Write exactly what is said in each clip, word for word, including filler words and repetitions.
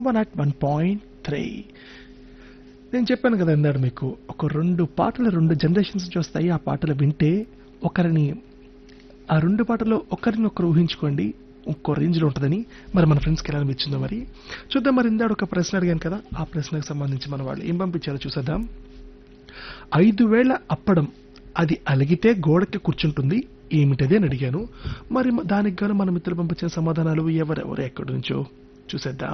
One at one point three. నేను చెప్పాను కదా ఇందాక మీకు, ఒక రెండు పాటలు రెండు జనరేషన్స్ నుంచి వస్తాయి. ఆ పాటలు వింటే ఒకరిని, ఆ రెండు పాటల్లో ఒకరిని ఒకరు ఊహించుకోండి, ఇంకో రేంజ్లో ఉంటుందని. మరి మన ఫ్రెండ్స్కి ఎలా అనిపించిందో మరి చూద్దాం. మరి ఇందాడు ఒక ప్రశ్న అడిగాను కదా, ఆ ప్రశ్నకు సంబంధించి మన వాళ్ళు ఏం పంపించారో చూసేద్దాం. ఐదు వేల అప్పడం అది అలిగితే గోడకి కూర్చుంటుంది ఏమిటది అని అడిగాను. మరి దానికి గాను మన మిత్రులు పంపించిన సమాధానాలు ఎవరెవరు ఎక్కడి నుంచో చూసేద్దాం.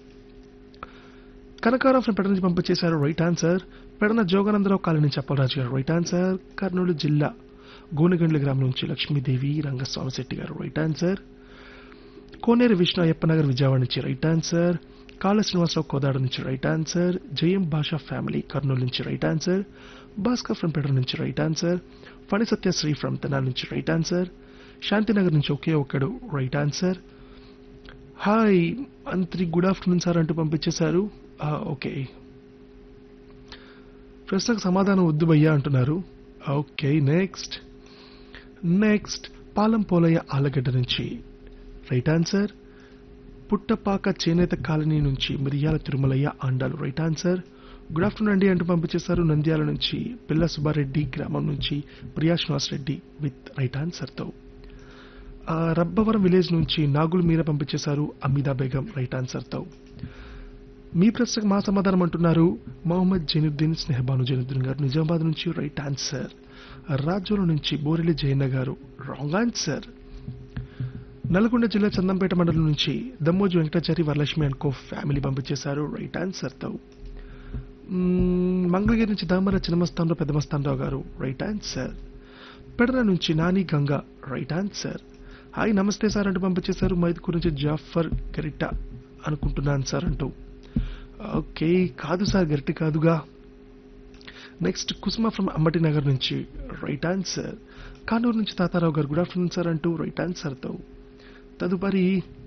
కనకారం ఫ్రెండ్ పెడ నుంచి పంపించేశారు right answer. Pedana Jogananda Rao colony నుంచి అప్పలరాజు గారు రైట్ ఆన్సర్. కర్నూలు జిల్లా గోనగండ్ల గ్రామం నుంచి లక్ష్మీదేవి రంగస్వామి శెట్టి గారు రైట్ ఆన్సర్. కోనేరు విష్ణు అయ్యప్పనగర్ విజయవాడ నుంచి రైట్ ఆన్సర్. కాళ శ్రీనివాసరావు కోదాడ నుంచి రైట్ ఆన్సర్. జయం భాషా ఫ్యామిలీ కర్నూలు నుంచి రైట్ ఆన్సర్. భాస్కర్ ఫ్రమ్ పెడర్ నుంచి right answer. Phani Satyasri from Tenali నుంచి రైట్ ఆన్సర్. శాంతినగర్ నుంచి ఒకే ఒక్కడు రైట్ ఆన్సర్. హాయ్ మంత్రి గుడ్ ఆఫ్టర్నూన్ సార్ అంటూ పంపించేశారు. ఓకే, ప్రశ్నకు సమాధానం వద్దు భయ్యా అంటున్నారు. ఓకే, నెక్స్ట్ నెక్స్ట్ పాలం పోలయ్య ఆలగడ్డ నుంచి రైట్ ఆన్సర్. పుట్టపాక చేనేత కాలనీ నుంచి మిరియాల Tirumalayya Andal right answer. Good afternoon అండి అంటూ పంపించేశారు నంద్యాల నుంచి పిల్ల సుబ్బారెడ్డి గ్రామం నుంచి ప్రియా శ్రీనివాస్ రెడ్డి విత్ రైట్ ఆన్సర్తో. రబ్బవరం విలేజ్ నుంచి నాగులు మీర పంపించేశారు అమీదా బేగం రైట్ ఆన్సర్తో. మీ ప్రశ్నకు మా సమాధానం అంటున్నారు మొహమ్మద్ జైనుద్దీన్ స్నేహబాను జైనుద్దీన్ గారు నిజామాబాద్ నుంచి రైట్ ఆన్సర్. రాజోల నుంచి బోరెల్లి జయన్న గారు రాంగ్ ఆన్సర్. నల్గొండ జిల్లా చందంపేట మండలం నుంచి Dammoju Venkatachari Varalakshmi and co family పంపించేశారు రైట్ ఆన్సర్తో. మంగళగిరి నుంచి దామర చిన్నమస్తానరావు పెద్దమస్తానరావు గారు రైట్ ఆన్సర్. పెడన నుంచి Nani Ganga right answer. Hi నమస్తే సార్ అంటూ పంపించేశారు మైదుకూరు నుంచి జాఫర్ గరిట అనుకుంటున్నాను సార్ అంటూ. ఓకే, కాదు సార్ గరిట కాదుగా. నెక్స్ట్ కుసుమ ఫ్రమ్ అమ్మటి నగర్ నుంచి రైట్ ఆన్సర్. కానూరు నుంచి తాతారావు గారు గుడ్ ఆఫ్టర్నూన్ సార్ అంటూ రైట్ ఆన్సర్తో. తదుపరి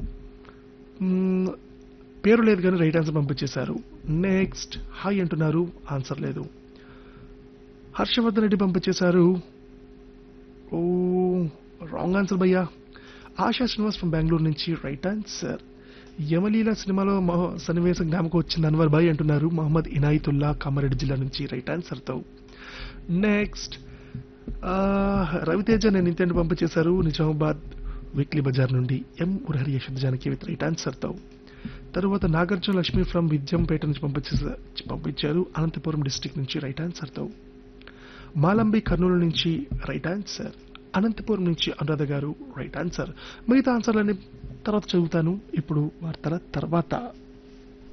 పేరు లేదు కానీ రైట్ ఆన్సర్ పంపించేశారు. నెక్స్ట్ హాయ్ అంటున్నారు, ఆన్సర్ లేదు. హర్షవర్ధన్ రెడ్డి పంపించేశారు. ఓ రాంగ్ ఆన్సర్ భయ్యా. ఆశా శ్రీనివాస్ ఫ్రమ్ బెంగళూరు నుంచి రైట్ ఆన్సర్. యమలీల సినిమాలో సన్నివేశం జ్ఞాపకం వచ్చింది అన్వర్ భాయ్ అంటున్నారు మహమ్మద్ ఇనాయితుల్లా కామారెడ్డి జిల్లా నుంచి రైట్ ఆన్సర్తో. నెక్స్ట్ రవితేజ నేను ఇంతేంటి పంపించేశారు నిజామాబాద్ వీక్లీ బజార్ నుండి ఎం మురహరి యశోద జానకి విత్ రైట్ ఆన్సర్తో. తరువాత నాగార్జున లక్ష్మి ఫ్రమ్ విద్యంపేట నుంచి పంపించే పంపించారు అనంతపురం డిస్టిక్ నుంచి రైట్ ఆన్సర్తో. మాలంబి కర్నూలు నుంచి రైట్ ఆన్సర్. అనంతపురం నుంచి అనురాధ గారు రైట్ ఆన్సర్. మిగతా ఆన్సర్లన్నీ తర్వాత చదువుతాను ఇప్పుడు వార్తల తర్వాత.